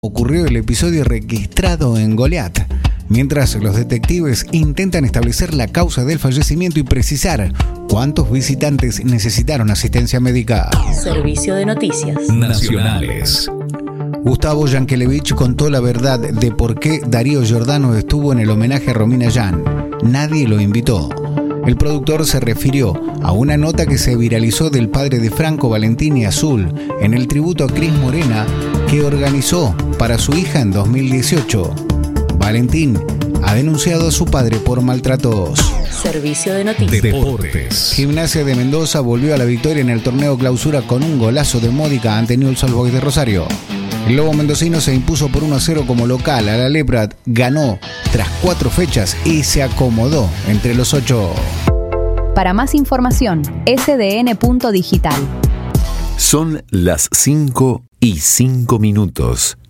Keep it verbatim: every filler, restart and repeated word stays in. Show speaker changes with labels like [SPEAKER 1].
[SPEAKER 1] Ocurrió el episodio registrado en Goliat, mientras los detectives intentan establecer la causa del fallecimiento y precisar cuántos visitantes necesitaron asistencia médica.
[SPEAKER 2] Servicio de noticias
[SPEAKER 3] nacionales.
[SPEAKER 1] Gustavo Yankelevich contó la verdad de por qué Darío Giordano estuvo en el homenaje a Romina Yan. Nadie lo invitó. El productor se refirió a una nota que se viralizó del padre de Franco, Valentín y Azul, en el tributo a Cris Morena que organizó para su hija en dos mil dieciocho. Valentín ha denunciado a su padre por maltratos.
[SPEAKER 2] Servicio de noticias
[SPEAKER 3] Deportes.
[SPEAKER 1] Gimnasia de Mendoza volvió a la victoria en el torneo clausura con un golazo de Módica ante Newell's Old Boys de Rosario. El Lobo mendocino se impuso por uno a cero como local. A la Lepra ganó tras cuatro fechas y se acomodó entre los ocho.
[SPEAKER 4] Para más información, ese de ene punto digital.
[SPEAKER 3] Son las cinco y cinco minutos.